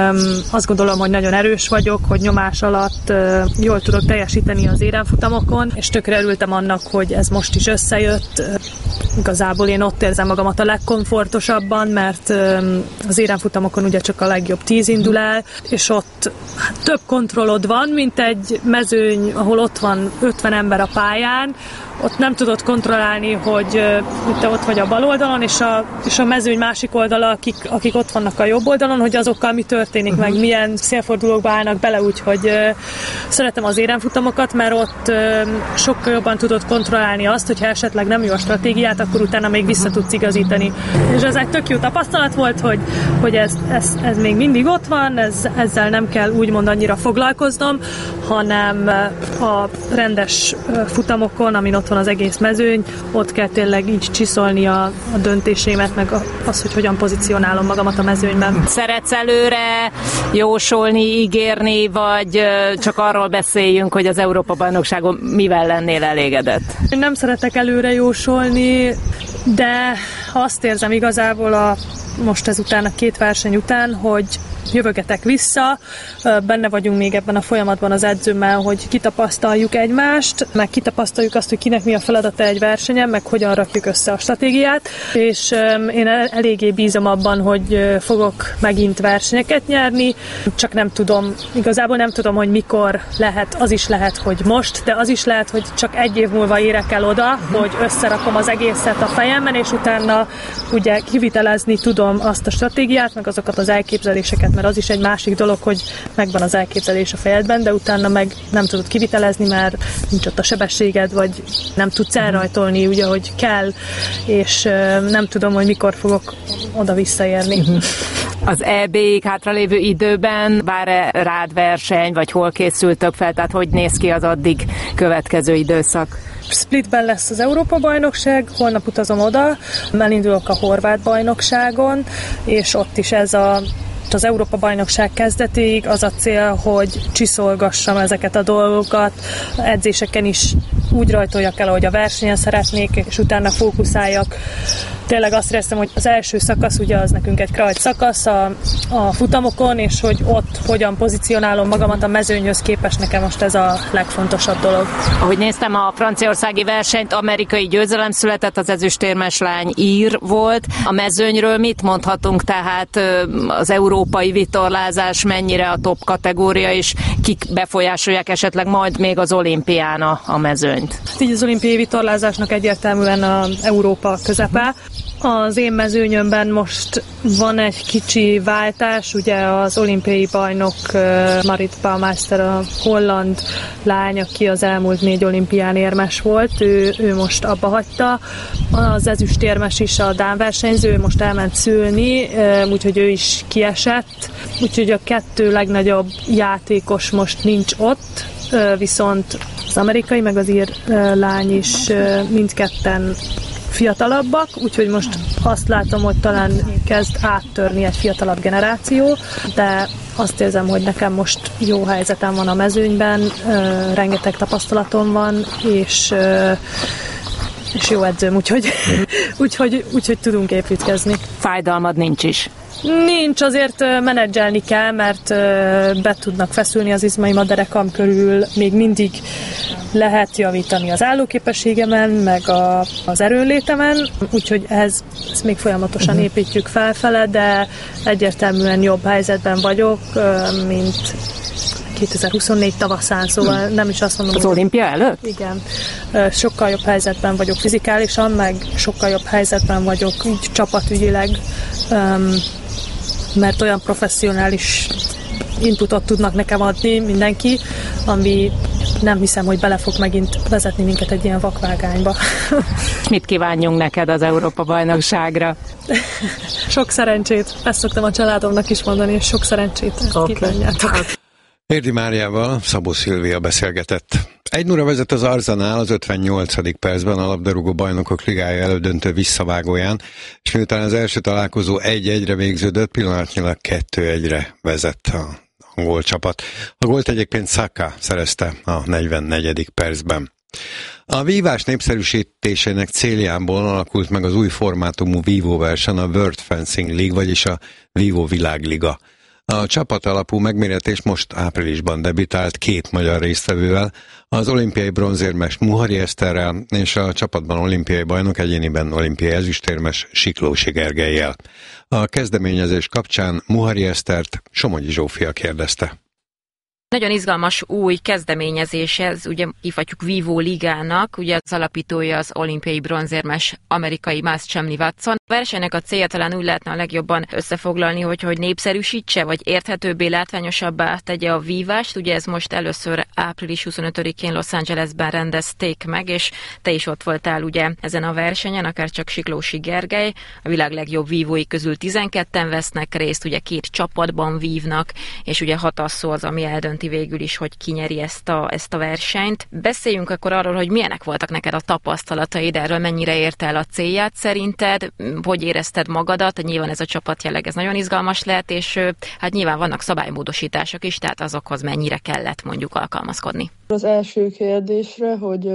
azt gondolom, hogy nagyon erős vagyok, hogy nyomás alatt jól tudok teljesíteni az éremfutamokon, és tökre örültem annak, hogy ez most is összejött. Igazából én ott érzem magamat a legkomfortosabban, mert az éremfutamokon ugye csak a legjobb tíz indul el, és ott hát, több kontrollod van, mint egy mezőny, ahol ott van ötven ember a pályán, ott nem tudod kontrollálni, hogy te ott vagy a bal oldalon, és a, és a mezőny másik oldala, akik, akik ott vannak a jobb oldalon, hogy azokkal mi történik, uh-huh. meg milyen szélfordulókba állnak bele, úgyhogy uh, szeretem az éremfutamokat, mert ott uh, sokkal jobban tudod kontrollálni azt, hogyha esetleg nem jó a stratégiát, akkor utána még vissza tudsz igazítani. És ez egy tök jó tapasztalat volt, hogy, hogy ez, ez, ez még mindig ott van, ez, ezzel nem kell úgymond annyira foglalkoznom, hanem a rendes futamokon, amin ott van az egész mezőny, ott kell tényleg így csiszolni a, a döntésémet, meg az, hogy hogyan pozícionálom magamat a mezőnyben. Szeretsz előre jósolni, ígérni, vagy csak arról beszéljünk, hogy az Európa-bajnokságon mivel lennél elégedett? Én nem szeretek előre jósolni, de azt érzem igazából a, most ezután a két verseny után, hogy jövögetek vissza, benne vagyunk még ebben a folyamatban az edzőmmel, hogy kitapasztaljuk egymást, meg kitapasztaljuk azt, hogy kinek mi a feladata egy versenyen, meg hogyan rakjuk össze a stratégiát, és én eléggé bízom abban, hogy fogok megint versenyeket nyerni, csak nem tudom, igazából nem tudom, hogy mikor lehet, az is lehet, hogy most, de az is lehet, hogy csak egy év múlva érek el oda, hogy összerakom az egészet a fejemben, és utána ugye kivitelezni tudom azt a stratégiát, meg azokat az elképzeléseket, mert az is egy másik dolog, hogy megvan az elképzelés a fejedben, de utána meg nem tudod kivitelezni, mert nincs ott a sebességed, vagy nem tudsz elrajtolni, ugye, hogy kell, és nem tudom, hogy mikor fogok oda visszaérni. Az é bé-ig hátralévő időben vár-e rád verseny, vagy hol készültök fel, tehát hogy néz ki az addig következő időszak? Splitben lesz az Európa-bajnokság, holnap utazom oda, elindulok a horvát bajnokságon, és ott is ez a az Európa-bajnokság kezdetéig az a cél, hogy csiszolgassam ezeket a dolgokat, edzéseken is úgy rajtoljak el, ahogy a versenyen szeretnék, és utána fókuszáljak. Tényleg azt éreztem, hogy az első szakasz, ugye az nekünk egy krajt szakasz a, a futamokon, és hogy ott hogyan pozícionálom magamat a mezőnyhöz képest, nekem most ez a legfontosabb dolog. Ahogy néztem a franciaországi versenyt, amerikai győzelem született, az ezüstérmes lány ír volt. A mezőnyről mit mondhatunk, tehát az európai vitorlázás mennyire a top kategória, és kik befolyásolják esetleg majd még az olimpián a, a mezőnyt? Hát így az olimpiai vitorlázásnak egyértelműen a Európa közepe. Az én mezőnyömben most van egy kicsi váltás, ugye az olimpiai bajnok Marit Baumeister, a holland lány, aki az elmúlt négy olimpián érmes volt, ő, ő most abba hagyta. Az ezüstérmes is a dán versenyző, most elment szülni, úgyhogy ő is kiesett. Úgyhogy a kettő legnagyobb játékos most nincs ott, viszont az amerikai meg az ír lány is mindketten fiatalabbak, úgyhogy most azt látom, hogy talán kezd áttörni egy fiatalabb generáció, de azt érzem, hogy nekem most jó helyzetem van a mezőnyben, rengeteg tapasztalatom van, és, és jó edzőm, úgyhogy, úgyhogy, úgyhogy tudunk építkezni. Fájdalmad nincs is? Nincs, azért menedzselni kell, mert be tudnak feszülni az izmaim a derekam körül, még mindig lehet javítani az állóképességemen, meg a, az erőnlétemen, úgyhogy ehhez ezt még folyamatosan építjük felfele, de egyértelműen jobb helyzetben vagyok, mint kétezer-huszonnégy tavaszán, szóval nem is azt mondom, az olimpia előtt? Igen. Sokkal jobb helyzetben vagyok fizikálisan, meg sokkal jobb helyzetben vagyok így csapatügyileg, mert olyan professzionális inputot tudnak nekem adni mindenki, ami nem hiszem, hogy bele fog megint vezetni minket egy ilyen vakvágányba. Mit kívánjunk neked az Európa-bajnokságra? Sok szerencsét. Ezt szoktam a családomnak is mondani, és sok szerencsét. Ezt okay. Kívánjátok. Érdi Máriával Szabó Szilvia beszélgetett. Egy nulla vezet az Arsenal az ötvennyolcadik percben a labdarúgó bajnokok ligája elődöntő visszavágóján, és miután az első találkozó egy egyre végződött, pillanatnyilag kettő egyre vezet a angol csapat. A gólt egyébként Saka szerezte a negyvennegyedik percben. A vívás népszerűsítésének céljából alakult meg az új formátumú vívóverseny, a World Fencing League, vagyis a Vívó Világliga. A csapat alapú megméretés most áprilisban debütált két magyar résztvevővel, az olimpiai bronzérmes Muhari Eszterrel és a csapatban olimpiai bajnok, egyéniben olimpiai ezüstérmes Siklósi Gergellyel. A kezdeményezés kapcsán Muhari Esztert Somogyi Zsófia kérdezte. Nagyon izgalmas új kezdeményezés ez, ugye hívhatjuk Vívó Ligának, ugye az alapítója az olimpiai bronzérmes amerikai Mass Chamley Watson. A versenynek a célja talán úgy lehetne a legjobban összefoglalni, hogy, hogy népszerűsítse, vagy érthetőbbé, látványosabbá tegye a vívást. Ugye ez most először április huszonötödikén Los Angelesben rendezték meg, és te is ott voltál ugye ezen a versenyen, akár csak Siklósi Gergely. A világ legjobb vívói közül tizenketten vesznek részt, ugye két csapatban vívnak, és ugye hat asszó az, ami eldönti végül is, hogy ki nyeri ezt a, ezt a versenyt. Beszéljünk akkor arról, hogy milyenek voltak neked a tapasztalataid, erről mennyire érte el a célját szerinted, hogy érezted magadat, nyilván ez a csapatjelleg, ez nagyon izgalmas lehet, és hát nyilván vannak szabálymódosítások is, tehát azokhoz mennyire kellett mondjuk alkalmazkodni. Az első kérdésre, hogy,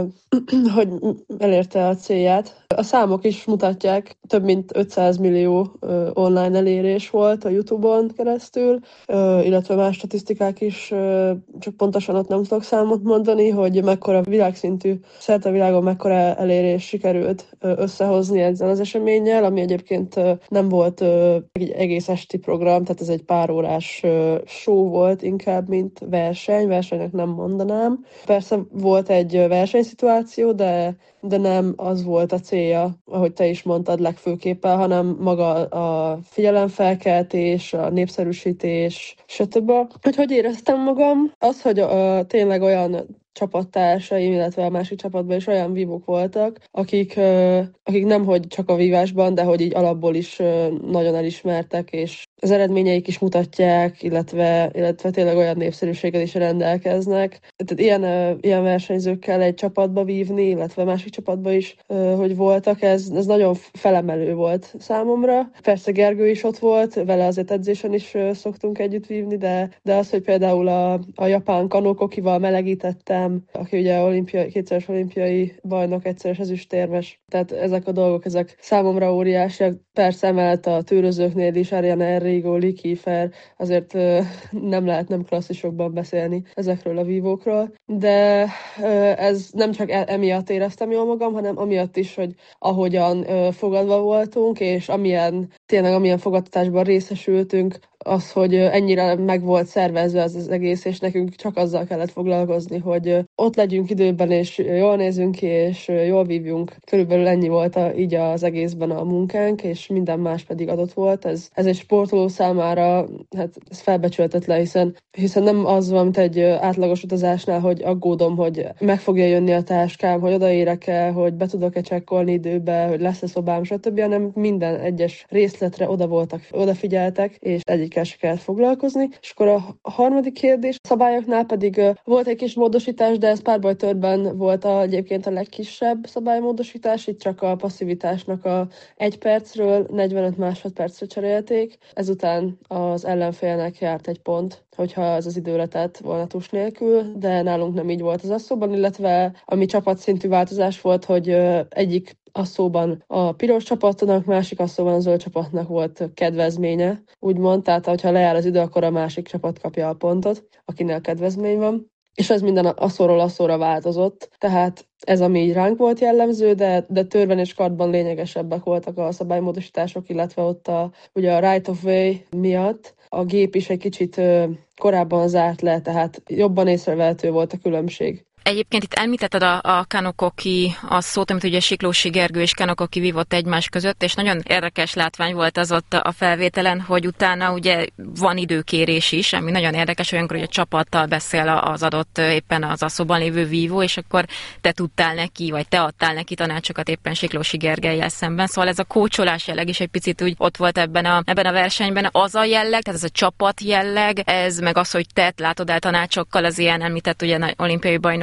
hogy elérte a célját. A számok is mutatják, több mint ötszáz millió online elérés volt a YouTube-on keresztül, illetve más statisztikák is, csak pontosan ott nem tudok számot mondani, hogy mekkora világszintű, szerte a világon mekkora elérés sikerült összehozni ezzel az eseménnyel, ami egyébként nem volt egy egész esti program, tehát ez egy pár órás show volt inkább, mint verseny, versenynek nem mondanám. Persze volt egy versenyszituáció, de, de nem az volt a célja, ahogy te is mondtad legfőképpen, hanem maga a figyelemfelkeltés, a népszerűsítés, stb. Hogy hogy éreztem magam? Az, hogy uh, tényleg olyan csapattársaim, illetve a másik csapatban is olyan vívók voltak, akik, uh, akik nemhogy csak a vívásban, de hogy így alapból is uh, nagyon elismertek, és az eredményeik is mutatják, illetve, illetve tényleg olyan népszerűséggel is rendelkeznek. Tehát ilyen, uh, ilyen versenyzőkkel egy csapatba vívni, illetve másik csapatba is, uh, hogy voltak, ez, ez nagyon felemelő volt számomra. Persze Gergő is ott volt, vele azért edzésen is uh, szoktunk együtt vívni, de, de az, hogy például a, a japán Kanokokival melegítettem, aki ugye olimpiai, kétszeres olimpiai bajnok, egyszeres ezüstérmes. Tehát ezek a dolgok, ezek számomra óriásiak. Persze emellett a tűrözőknél is, Ariane Enrigo, Lee Kiefer, azért uh, nem lehet nem klasszisokban beszélni ezekről a vívókról. De uh, ez nem csak emiatt éreztem jól magam, hanem amiatt is, hogy ahogyan uh, fogadva voltunk, és amilyen, tényleg amilyen fogadtatásban részesültünk, az, hogy ennyire meg volt szervezve az, az egész, és nekünk csak azzal kellett foglalkozni, hogy ott legyünk időben, és jól nézünk ki, és jól vívjunk. Körülbelül ennyi volt a, így az egészben a munkánk, és minden más pedig adott volt. Ez, ez egy sportoló számára, hát ez felbecsülhetetlen, hiszen, hiszen nem az van, mint egy átlagos utazásnál, hogy aggódom, hogy meg fogja jönni a táskám, hogy odaérek-e, hogy be tudok-e csekkolni időbe, hogy lesz-e szobám, stb., hanem minden egyes részletre oda voltak, odafigyeltek, és egyik se kellett foglalkozni. És akkor a harmadik kérdés, a szabályoknál pedig uh, volt egy kis módosítás, de ez párbajtőrben volt a, egyébként a legkisebb szabálymódosítás, itt csak a passzivitásnak a egy percről negyvenöt másodpercre cserélték. Ezután az ellenfélnek járt egy pont, hogyha ez az idő letett volna tus nélkül, de nálunk nem így volt az asszóban, illetve ami csapatszintű változás volt, hogy uh, egyik asszóban a piros csapatnak, másik asszóban a zöld csapatnak volt kedvezménye, úgymond, tehát ha lejár az idő, akkor a másik csapat kapja a pontot, akinek kedvezmény van. És ez minden asszóról asszóra változott, tehát ez ami így ránk volt jellemző, de, de törben és kartban lényegesebbek voltak a szabálymódosítások, illetve ott a, ugye a right of way miatt a gép is egy kicsit ö, korábban zárt le, tehát jobban észrevehető volt a különbség. Egyébként itt említetted a, a Kanokoki a szót, amit ugye Siklósi Gergő és Kanokoki vívott egymás között, és nagyon érdekes látvány volt az ott a felvételen, hogy utána ugye van időkérés is, ami nagyon érdekes, olyankor, hogy a csapattal beszél az adott éppen az asszóban lévő vívó, és akkor te tudtál neki, vagy te adtál neki tanácsokat éppen Siklósi Gergellyel szemben. Szóval ez a kócsolás jelleg is egy picit úgy ott volt ebben a, ebben a versenyben. Az a jelleg, tehát ez a csapat jelleg, ez meg az, hogy te látod el tanácsokkal az ilyen említett ugye olimpiai bajnok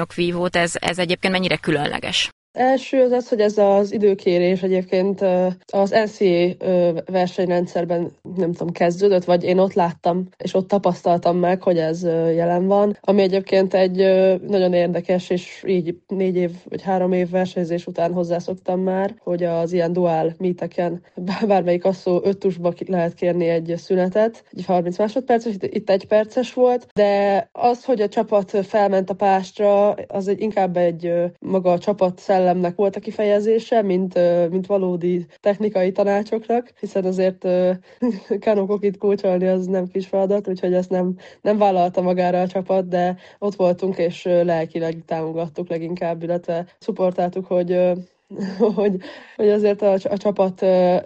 játszottatok vívót, ez, ez egyébként mennyire különleges? Első az az, hogy ez az időkérés egyébként az en cé á á versenyrendszerben nem tudom, kezdődött, vagy én ott láttam, és ott tapasztaltam meg, hogy ez jelen van, ami egyébként egy nagyon érdekes, és így négy év vagy három év versenyzés után hozzászoktam már, hogy az ilyen dual meeteken bármelyik asszó öt tusba lehet kérni egy szünetet, egy harminc másodperces, itt egy perces volt, de az, hogy a csapat felment a pástra, az egy, inkább egy maga a csapat szellemnek volt a kifejezése, mint, mint valódi technikai tanácsoknak, hiszen azért kanókokit kulcsolni az nem kis feladat, úgyhogy ezt nem, nem vállalta magára a csapat, de ott voltunk, és lelkileg támogattuk leginkább, illetve szupportáltuk, hogy, hogy, hogy azért a, a csapat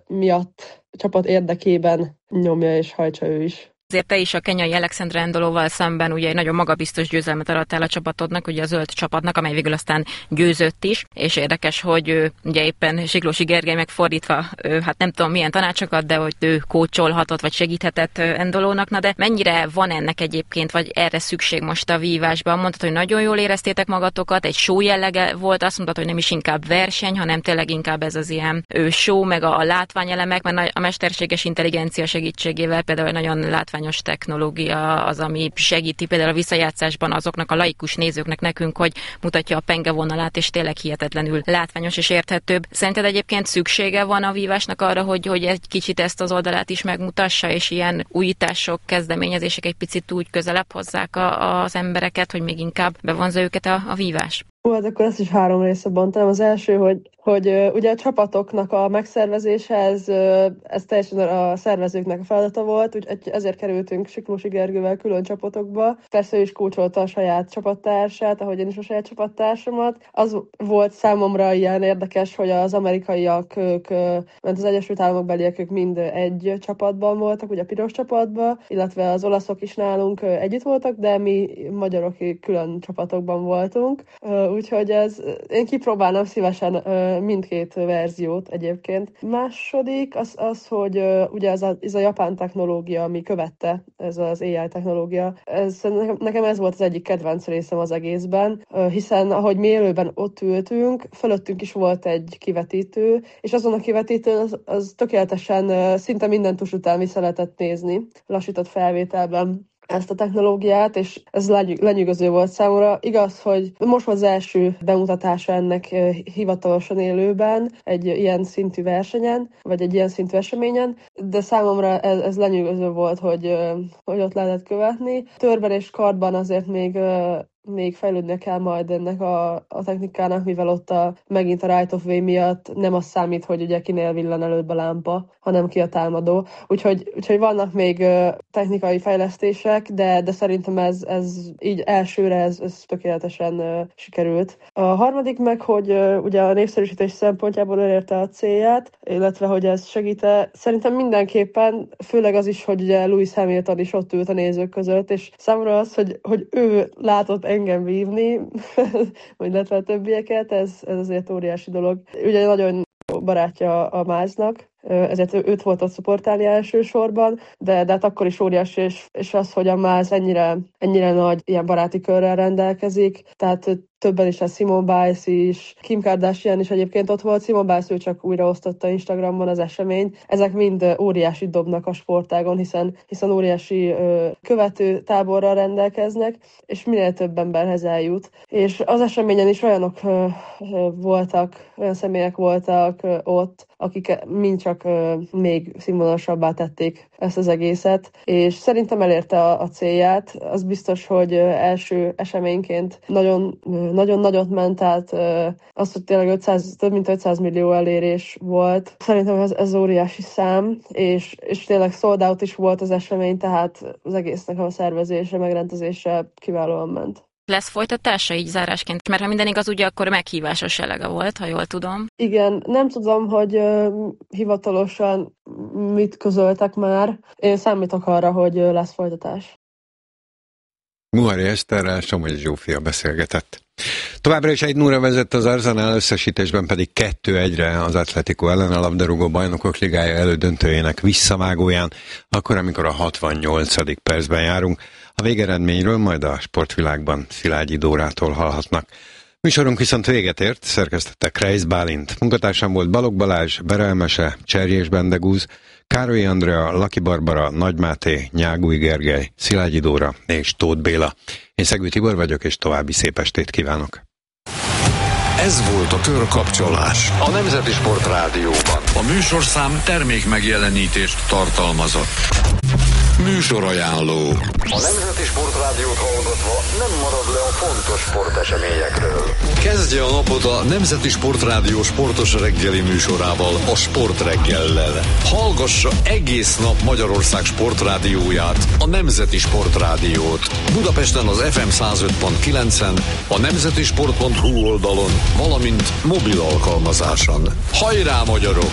miatt, a csapat érdekében nyomja és hajtsa ő is. Azért te is a kenyai Alexandra Endolóval szemben ugye egy nagyon magabiztos győzelmet arattál a csapatodnak, ugye a zöld csapatnak, amely végül aztán győzött is, és érdekes, hogy ő, ugye éppen Siklósi Gergely megfordítva, ő, hát nem tudom milyen tanácsokat, de hogy ő kócsolhatott, vagy segíthetett Endolónak, na de mennyire van ennek egyébként, vagy erre szükség most a vívásban? Mondtad, hogy nagyon jól éreztétek magatokat, egy show jellege volt, azt mondtad, hogy nem is inkább verseny, hanem tényleg inkább ez az ilyen ő, show, meg a, a látványelemek, mert a mesterséges intelligencia segítségével például nagyon látvány technológia az, ami segíti például a visszajátszásban azoknak a laikus nézőknek nekünk, hogy mutatja a penge vonalát, és tényleg hihetetlenül látványos és érthetőbb. Szerinted egyébként szüksége van a vívásnak arra, hogy, hogy egy kicsit ezt az oldalát is megmutassa, és ilyen újítások, kezdeményezések egy picit úgy közelebb hozzák a, az embereket, hogy még inkább bevonza őket a, a vívás? Ó, hát akkor ezt is három részre bontanám. Az első, hogy, hogy uh, ugye a csapatoknak a megszervezése, ez, uh, ez teljesen a szervezőknek a feladata volt, úgyhogy ezért kerültünk Siklósi Gergővel külön csapatokba. Persze ő is kulcsolta a saját csapattársát, ahogy én is a saját csapattársamat. Az volt számomra ilyen érdekes, hogy az amerikaiak, ők, uh, mert az Egyesült Államok beliek, ők mind egy csapatban voltak, ugye a piros csapatban, illetve az olaszok is nálunk uh, együtt voltak, de mi magyarok külön csapatokban voltunk. Uh, Úgyhogy ez, én kipróbálnám szívesen uh, mindkét verziót egyébként. Második az, az hogy uh, ugye ez a, ez a japán technológia, ami követte, ez az á i technológia, ez, nekem ez volt az egyik kedvenc részem az egészben, uh, hiszen ahogy mi élőben ott ültünk, fölöttünk is volt egy kivetítő, és azon a kivetítőn az, az tökéletesen uh, szinte minden tus után vissza lehetett nézni, lassított felvételben ezt a technológiát, és ez lenyűgöző volt számomra. Igaz, hogy most volt az első bemutatása ennek hivatalosan élőben, egy ilyen szintű versenyen, vagy egy ilyen szintű eseményen, de számomra ez, ez lenyűgöző volt, hogy, hogy ott lehetett követni. Törben és kardban azért még még fejlődnie kell majd ennek a, a technikának, mivel ott a, megint a right of way miatt nem az számít, hogy ugye kinél villan előbb a lámpa, hanem ki a támadó. Úgyhogy, úgyhogy vannak még uh, technikai fejlesztések, de, de szerintem ez, ez így elsőre ez, ez tökéletesen uh, sikerült. A harmadik meg, hogy uh, ugye a népszerűsítés szempontjából elérte a célját, illetve hogy ez segít-e. Szerintem mindenképpen, főleg az is, hogy ugye Lewis Hamilton is ott ült a nézők között, és számomra az, hogy, hogy ő látott engem vívni, vagy illetve a többieket, ez, ez azért óriási dolog. Ugye nagyon barátja a Máznak, ezért őt volt ott szupportálni elsősorban, de, de hát akkor is óriási, és, és az, hogy a Máz ennyire, ennyire nagy ilyen baráti körrel rendelkezik, tehát többen is, a Simone Biles is, Kim Kardashian is egyébként ott volt, Simone Biles ő csak újraosztotta Instagramon az eseményt. Ezek mind óriási dobnak a sportágon, hiszen, hiszen óriási ö, követő táborral rendelkeznek, és minél több emberhez eljut. És az eseményen is olyanok ö, ö, voltak, olyan személyek voltak ö, ott, akik mind csak ö, még színvonalasabbá tették ezt az egészet, és szerintem elérte a, a célját. Az biztos, hogy ö, első eseményként nagyon ö, nagyon nagyot ment, tehát az, hogy tényleg ötszáz, több mint ötszáz millió elérés volt. Szerintem ez, ez óriási szám, és, és tényleg sold out is volt az esemény, tehát az egésznek a szervezése, megrendezése kiválóan ment. Lesz folytatása így zárásként? Mert ha minden igaz, ugye akkor meghívásos jelege volt, ha jól tudom. Igen, nem tudom, hogy uh, hivatalosan mit közöltek már. Én számítok arra, hogy uh, lesz folytatás. Muhari Eszterrel Somogyi Zsófia beszélgetett. Továbbra is egy nulla vezet az Arsenal, összesítésben pedig kettő egyre az Atletico ellen a labdarúgó bajnokok ligája elődöntőjének visszavágóján, akkor, amikor a hatvannyolcadik percben járunk. A végeredményről majd a sportvilágban Szilágyi Dórától hallhatnak. Műsorunk viszont véget ért, szerkesztette Kreisz Bálint. Munkatársam volt Balogh Balázs, Berelmese, Cserjés Bendegúz, Károly Andrea, Laki Barbara, Nagy Máté, Nyágúj Gergely, Szilágyi Dóra és Tóth Béla. Én Szegő Tibor vagyok, és további szép estét kívánok. Ez volt a Körkapcsolás a Nemzeti Sport Rádióban. A műsorszám termék megjelenítést tartalmazott. Műsorajánló. A Nemzeti Sport Rádiót hallgatva nem marad le a fontos sporteseményekről. Kezdje a napot a Nemzeti Sport Rádió sportos reggeli műsorával, a Sport Reggellel. Hallgassa egész nap Magyarország sportrádióját, a Nemzeti Sport Rádiót. Budapesten az ef em száz öt pont kilencen, a nemzetisport pont hu oldalon, valamint mobil alkalmazáson. Hajrá, magyarok!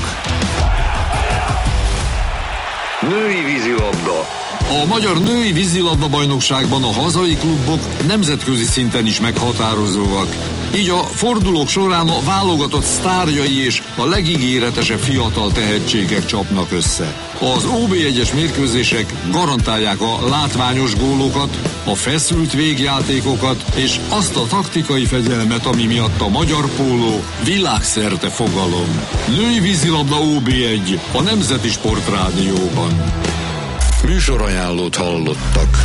Női vízilabda. A magyar női vízilabda bajnokságban a hazai klubok nemzetközi szinten is meghatározóak. Így a fordulók során a válogatott sztárjai és a legígéretesebb fiatal tehetségek csapnak össze. Az ó bé egyes mérkőzések garantálják a látványos gólokat, a feszült végjátékokat és azt a taktikai fegyelmet, ami miatt a magyar póló világszerte fogalom. Női vízilabda ó bé egy a Nemzeti Sport Rádióban. Műsorajánlót hallottak.